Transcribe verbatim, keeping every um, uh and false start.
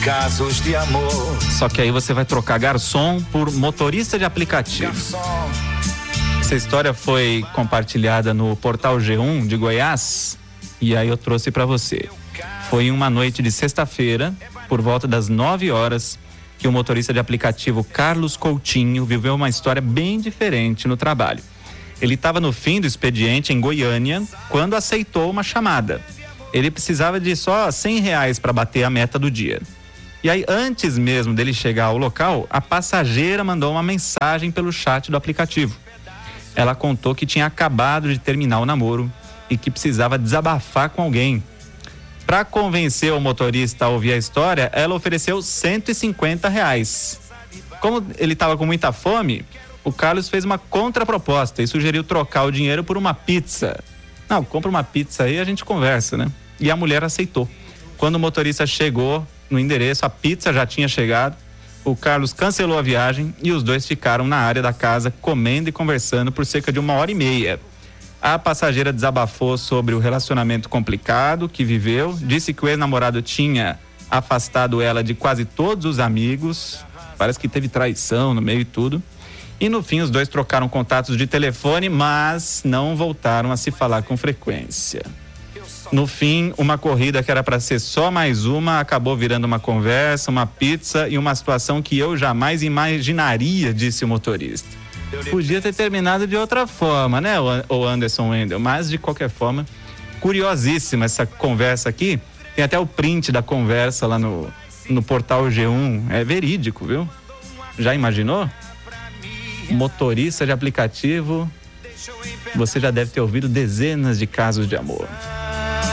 casos de amor. Só que aí você vai trocar garçom por motorista de aplicativo. Garçom. Essa história foi compartilhada no Portal G um de Goiás e aí eu trouxe para você. Foi em uma noite de sexta-feira, por volta das nove horas, que o motorista de aplicativo Carlos Coutinho viveu uma história bem diferente no trabalho. Ele estava no fim do expediente em Goiânia quando aceitou uma chamada. Ele precisava de só cem reais para bater a meta do dia. E aí, antes mesmo dele chegar ao local, a passageira mandou uma mensagem pelo chat do aplicativo. Ela contou que tinha acabado de terminar o namoro e que precisava desabafar com alguém. Para convencer o motorista a ouvir a história, ela ofereceu cento e cinquenta reais. Como ele estava com muita fome, o Carlos fez uma contraproposta e sugeriu trocar o dinheiro por uma pizza. Não, compra uma pizza aí e a gente conversa, né? E a mulher aceitou. Quando o motorista chegou no endereço, a pizza já tinha chegado. O Carlos cancelou a viagem e os dois ficaram na área da casa comendo e conversando por cerca de uma hora e meia. A passageira desabafou sobre o relacionamento complicado que viveu, disse que o ex-namorado tinha afastado ela de quase todos os amigos, parece que teve traição no meio e tudo. E no fim os dois trocaram contatos de telefone, mas não voltaram a se falar com frequência. No fim, uma corrida que era para ser só mais uma acabou virando uma conversa, uma pizza e uma situação que eu jamais imaginaria, disse o motorista. Podia ter terminado de outra forma, né, o Anderson Wendel? Mas, de qualquer forma, curiosíssima essa conversa aqui. Tem até o print da conversa lá no, no Portal G um. É verídico, viu? Já imaginou? Motorista de aplicativo. Você já deve ter ouvido dezenas de casos de amor.